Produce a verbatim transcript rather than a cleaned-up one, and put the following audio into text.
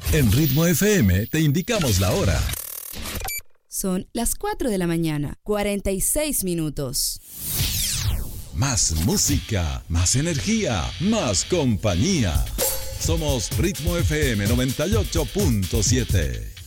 En Ritmo F M te indicamos la hora. Son las cuatro de la mañana, cuarenta y seis minutos. Más música, más energía, más compañía. Somos Ritmo F M noventa y ocho punto siete.